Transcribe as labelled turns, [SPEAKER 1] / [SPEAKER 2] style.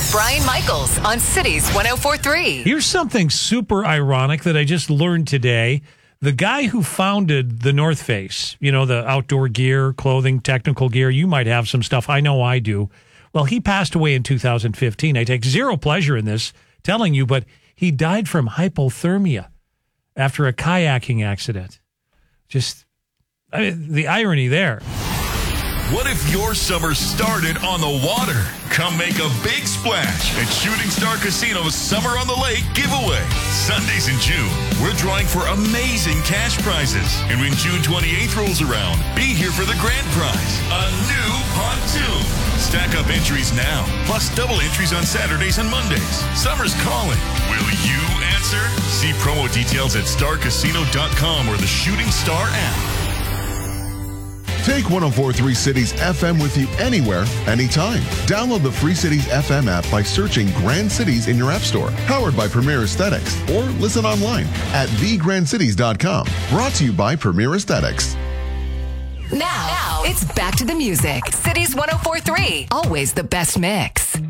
[SPEAKER 1] Brian Michaels on Cities 104.3.
[SPEAKER 2] Here's something super ironic that I just learned today. The guy who founded the North Face, you know, the outdoor gear, clothing, technical gear, you might have some stuff. I know I do. Well, he passed away in 2015. I take zero pleasure in this telling you, but he died from hypothermia after a kayaking accident. The irony there.
[SPEAKER 3] What if your summer started on the water? Come make a big splash at Shooting Star Casino's Summer on the Lake giveaway. Sundays in June, we're drawing for amazing cash prizes. And when June 28th rolls around, be here for the grand prize, a new pontoon. Stack up entries now, plus double entries on Saturdays and Mondays. Summer's calling. Will you answer? See promo details at starcasino.com or the Shooting Star app.
[SPEAKER 4] Take 104.3 Cities FM with you anywhere, anytime. Download the free Cities FM app by searching Grand Cities in your app store. Powered by Premier Aesthetics. Or listen online at thegrandcities.com. Brought to you by Premier Aesthetics.
[SPEAKER 1] Now, it's back to the music. Cities 104.3. Always the best mix.